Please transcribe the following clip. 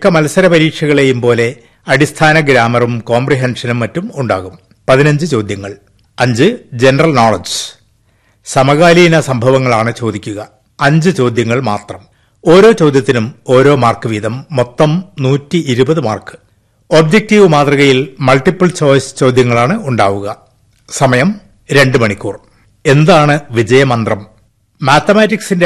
മിക്ക മത്സര പരീക്ഷകളെയും പോലെ അടിസ്ഥാന ഗ്രാമറും കോംപ്രിഹെൻഷനും മറ്റും ഉണ്ടാകും. 15 ചോദ്യങ്ങൾ. 5 ജനറൽ നോളജ്. സമകാലീന സംഭവങ്ങളാണ് ചോദിക്കുക. 5 ചോദ്യങ്ങൾ മാത്രം. ഓരോ ചോദ്യത്തിനും ഓരോ മാർക്ക് വീതം. മൊത്തം 120 മാർക്ക്. ഒബ്ജക്റ്റീവ് മാതൃകയിൽ മൾട്ടിപ്പിൾ ചോയ്സ് ചോദ്യങ്ങളാണ് ഉണ്ടാവുക. സമയം 2 മണിക്കൂർ. എന്താണ് വിജയമന്ത്രം? മാത്തമാറ്റിക്സിന്റെ